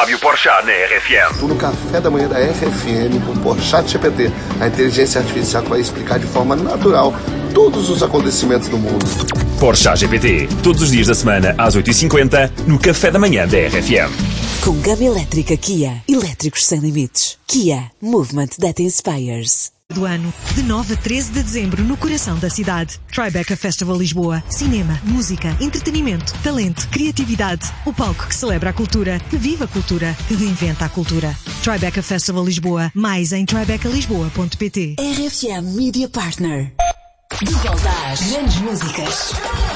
Fábio Porchat na RFM. Estou no café da manhã da RFM com o Porchat GPT, a inteligência artificial que vai explicar de forma natural todos os acontecimentos do mundo. Porchat GPT, todos os dias da semana às 8h50 no café da manhã da RFM. Com gama elétrica Kia, elétricos sem limites. Kia, movement that inspires. Do ano, de 9 a 13 de dezembro, no coração da cidade. Tribeca Festival Lisboa. Cinema, música, entretenimento, talento, criatividade. O palco que celebra a cultura, que vive a cultura, que reinventa a cultura. Tribeca Festival Lisboa. Mais em tribecalisboa.pt. RFM Media Partner. De volta às grandes músicas.